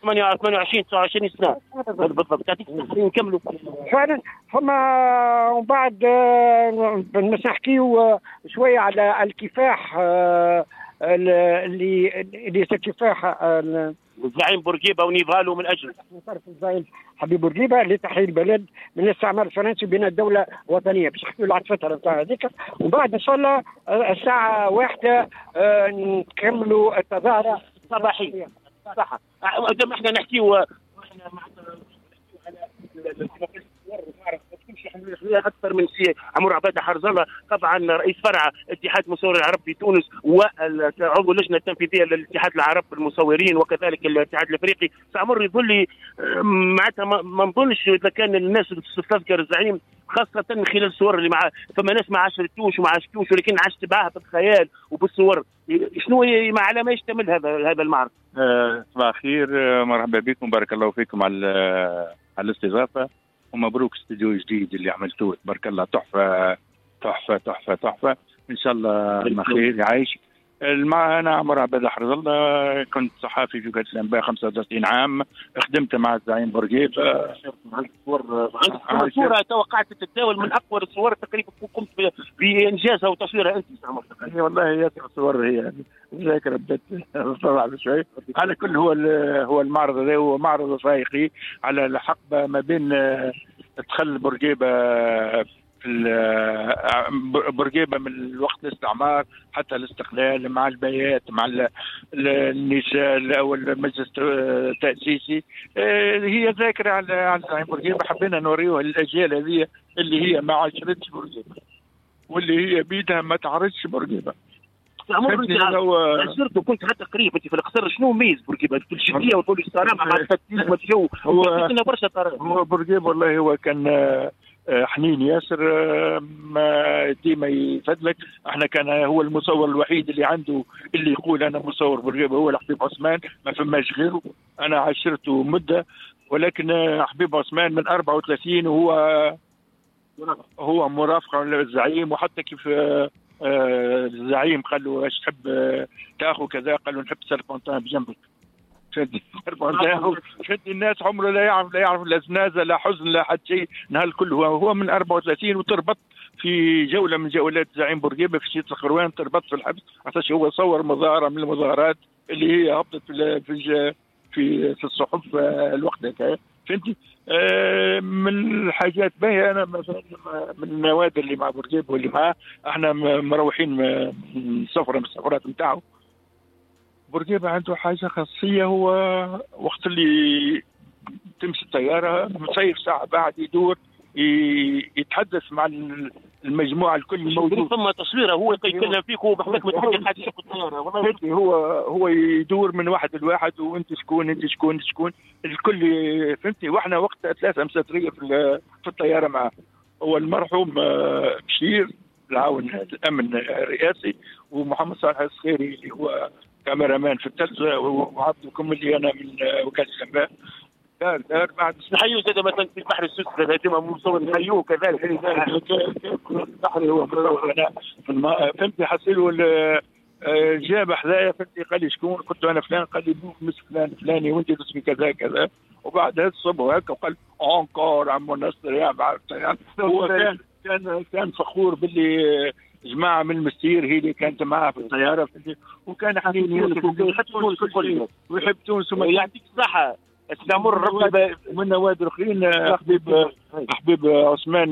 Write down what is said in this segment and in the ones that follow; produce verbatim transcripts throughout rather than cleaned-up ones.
ثمانية وعشرين تسعة وعشرين سنه بالضبط. تعطيك نكملوا فعلا. فما ومن بعد آه، باش نحكيو شويه على الكفاح آه، اللي اللي الكفاح آه، الزعيم بورقيبه ونضاله من اجل طرف الزعيم حبيب بورقيبه لتحرير البلد من الاستعمار الفرنسي بين الدوله الوطنيه. باش نحكيو على الفتره نتاع هذيك، ومن بعد ان شاء الله الساعه واحدة آه، نكملوا التظاهره صباحيه. صح. قدام احنا نحكيو احنا مع اكثر من سي عمر عباده حرزله طبعا رئيس فرع اتحاد مصور العرب في تونس وعضو اللجنه التنفيذيه للاتحاد العرب المصورين وكذلك الاتحاد الافريقي. عمر يقول لي معناتها ما نظنش اذا كان الناس تستذكر الزعيم خاصه من خلال الصور اللي مع فما ناس ما عاشرتوش وما عاشتوش ولكن عشت معاه بالخيال وبالصور. شنو ما على ما يشتمل هذا هذا المعرض؟ صباح الخير، مرحبا بكم، بارك الله فيكم على على الاستضافه ومبروك استوديو جديد اللي عملتوه، تبارك الله، تحفه تحفه تحفه تحفه. ان شاء الله خير يعيش. انا عمر عباده حرز الله، كنت صحافي في وكاله الانباء خمسة وثلاثين عام، خدمت مع الزعيم بورقيبه. عندك صوره توقعت تتداول من اقوى الصور تقريبا قمت بانجازها وتصويرها انت عمر. والله ياسر الصور هي ذاكره بدات طلع شوي. على كل هو هو المعرض هذا هو معرض وثائقي على الحقبه ما بين دخل بورقيبه في بورقيبه من الوقت الاستعمار حتى الاستقلال، مع البيات، مع النساء او المجلس التاسيسي. هي ذاكره على على بورقيبه، حبينا نوريوها للاجيال هذه اللي هي ما عاشرتش بورقيبه واللي هي بيدها ما تعرضش بورقيبه. عمر انت عشرت وكنت حتى قريب انت في القصر، شنو ميز بورقيبه في الجديه وتقول الصراحه مع التفتيش والجو؟ هو برشا هو بورقيبه والله هو كان حنين ياسر، ما ديما يفدلك. احنا كان هو المصور الوحيد اللي عنده اللي يقول انا مصور بورقيبه، هو الحبيب عثمان، ما فماش غيره. انا عشرته مده، ولكن حبيب عثمان من أربعة وثلاثين وهو هو مرافقه للزعيم. وحتى كيف الزعيم قال له ايش تحب تاخذ كذا، قال له نحب سيربونتان بجنبك. شد شد الناس عمره لا يعرف لا يعرف لا زنازه لا حزن لا حد شيء، نهار الكل هو هو من أربعة وثلاثين وتربط في جوله من جولات زعيم بورقيبه في شيت القروان، تربط في الحبس عشان هو صور مظاهره من المظاهرات اللي هي هبطت في في في, في الصحف الوقت هذا. فهمتي؟ آه من الحاجات باهيه انا مثلا من النوادر اللي مع بورقيبه واللي معاه، احنا مروحين من سفره من السفرات نتاعو. بورقيبه عنده حاجه خاصيه، هو وقت اللي تمشي الطياره مسير ساعه بعد يدور يتحدث مع المجموعه الكل الموجود. ثم تصويره هو يتكلم فيك وهو بحكي لك ما حاجه شق الطياره. والله هو هو يدور من واحد لواحد، وانت شكون انت شكون انت شكون الكل، فهمتي؟ واحنا وقت ثلاثه مسافرين في في الطياره معه. هو المرحوم بشير العاون الامن الرئاسي، ومحمد صالح الصخيري اللي هو كاميرامان في التلفزه، وعبدكم اللي انا من وكاله الانباء. دار دار بعد نحيوه زاد مثلا في البحر السوسي هذا مصور نحيوه كذلك. البحر هو مصور انا في الماء، فهمتي؟ حصلوا جاب حذايا، فهمتي؟ قال لي شكون؟ قلت له انا فلان. قال لي بوك مش فلان فلاني وانت اسمي كذا كذا. وبعد هذا الصبح هكا وقال انكور عمو نصر يا بعد. هو كان كان كان فخور باللي جماعه من المستير هي اللي كانت معاه في الطياره، وكان حنين ويحب تونس. يعطيك الصحه استمر ربي من نوادر اخرين. حبيب حبيب عثمان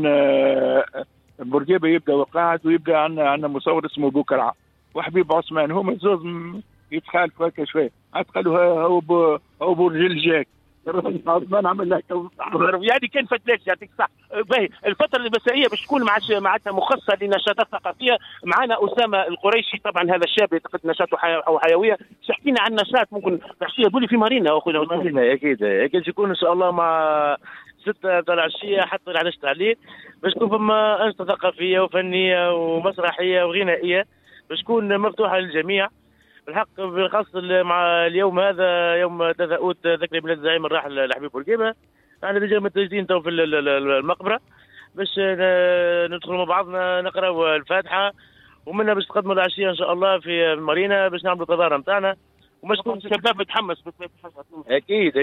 بورقيبه يبدا وقاعد، ويبدا عندنا عندنا مصور اسمه بوكرعه وحبيب عثمان، هما زوز يتخالفوا هكا شويه. عاد قالوا هو بو هو برجل جاك عثمان عمل لك يعني كان فتلاش. يعطيك الصح. باهي الفتره المسائيه باش تكون معناتها مخصصه لنشاطات ثقافيه. معنا اسامه القريشي، طبعا هذا الشاب يعتقد نشاطه او حيويه. حكينا عن نشاط ممكن تحشيه تقولي في مارينا اخونا. مارينا اكيد اكيد يكون ان شاء الله مع ستة تاع العشيه حتى على عليه، باش تكون فما انشطه ثقافيه وفنيه ومسرحيه وغنائيه باش تكون مفتوحه للجميع. بالحق بالخاص مع اليوم هذا يوم تذاؤوت ذكرى ميلاد الزعيم الراحل الحبيب بورقيبه، احنا ديجا متواجدين تو في المقبره باش ندخل مع بعضنا نقراو الفاتحه، ومنها باش تقدموا العشيه ان شاء الله في المارينا باش نعملوا التظاهره نتاعنا. ومش تكون شباب متحمس. اكيد